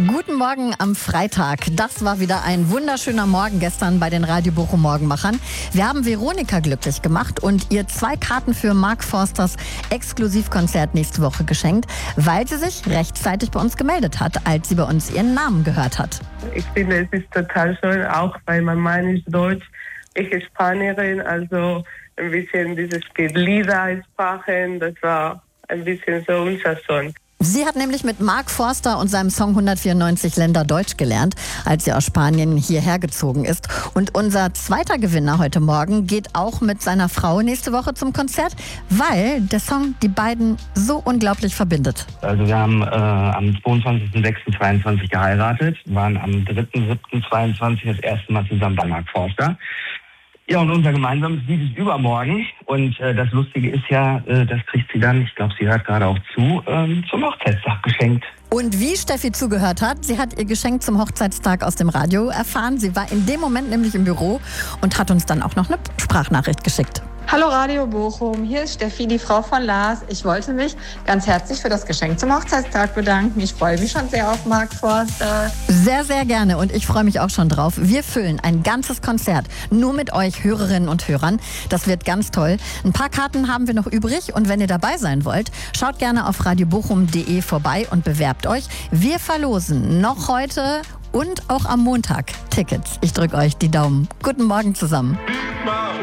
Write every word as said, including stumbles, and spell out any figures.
Guten Morgen am Freitag. Das war wieder ein wunderschöner Morgen gestern bei den Radio Bochum Morgenmachern. Wir haben Veronika glücklich gemacht und ihr zwei Karten für Mark Forsters Exklusivkonzert nächste Woche geschenkt, weil sie sich rechtzeitig bei uns gemeldet hat, als sie bei uns ihren Namen gehört hat. Ich finde, es ist total schön, auch weil mein Mann ist Deutsch, ich ist Spanierin, also ein bisschen dieses Lieder sprachen, das war ein bisschen so unser Song. Sie hat nämlich mit Mark Forster und seinem Song hundertvierundneunzig Länder Deutsch gelernt, als sie aus Spanien hierher gezogen ist. Und unser zweiter Gewinner heute Morgen geht auch mit seiner Frau nächste Woche zum Konzert, weil der Song die beiden so unglaublich verbindet. Also wir haben äh, am zweiundzwanzigsten sechsten zweiundzwanzig geheiratet, waren am dritten siebten zweiundzwanzig das erste Mal zusammen bei Mark Forster. Ja, und unser gemeinsames Lied ist übermorgen. Und äh, das Lustige ist ja, äh, das kriegt sie dann, ich glaube, sie hört gerade auch zu, ähm, zum Hochzeitstag geschenkt. Und wie Steffi zugehört hat, sie hat ihr Geschenk zum Hochzeitstag aus dem Radio erfahren. Sie war in dem Moment nämlich im Büro und hat uns dann auch noch eine Sprachnachricht geschickt. Hallo Radio Bochum, hier ist Steffi, die Frau von Lars. Ich wollte mich ganz herzlich für das Geschenk zum Hochzeitstag bedanken. Ich freue mich schon sehr auf Mark Forster. Sehr, sehr gerne und ich freue mich auch schon drauf. Wir füllen ein ganzes Konzert nur mit euch Hörerinnen und Hörern. Das wird ganz toll. Ein paar Karten haben wir noch übrig und wenn ihr dabei sein wollt, schaut gerne auf radio bochum punkt de vorbei und bewerbt euch. Wir verlosen noch heute und auch am Montag Tickets. Ich drücke euch die Daumen. Guten Morgen zusammen.